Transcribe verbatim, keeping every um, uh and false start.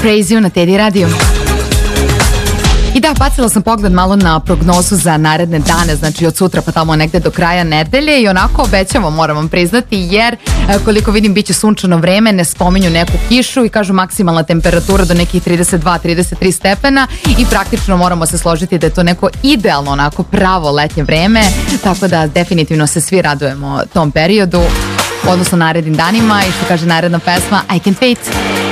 Praise You na Teddy Radio. I da, bacila sam pogled malo na prognozu za naredne dane, znači od sutra pa tamo negde do kraja nedelje i onako obećamo, moram vam priznati, jer koliko vidim biće sunčano vreme, ne spominju neku kišu i kažu maksimalna temperatura do nekih trideset dva trideset tri stepena i praktično moramo se složiti da je to neko idealno, onako pravo letnje vreme, tako da definitivno se svi radujemo tom periodu, odnosno narednim danima i što kaže naredna pesma I Can't Wait.